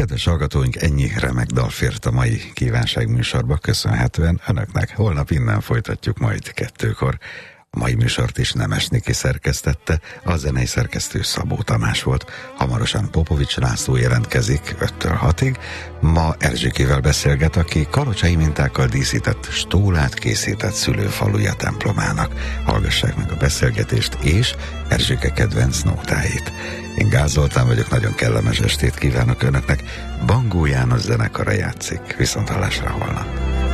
Kedves hallgatóink, ennyi remek dal fért a mai kívánságműsorba, köszönhetően önöknek. Holnap innen folytatjuk majd 2-kor. A mai műsort is Nemes Niki szerkesztette, a zenei szerkesztő Szabó Tamás volt. Hamarosan Popovics László jelentkezik 5-től 6-ig. Ma Erzsikével beszélget, aki kalocsai mintákkal díszített stólát készített szülőfaluja templomának. Hallgassák meg a beszélgetést és Erzsike kedvenc nótáit. Én Gáz Zoltán vagyok, nagyon kellemes estét kívánok önöknek. Bangó János zenekara játszik. Viszonthallásra holnap.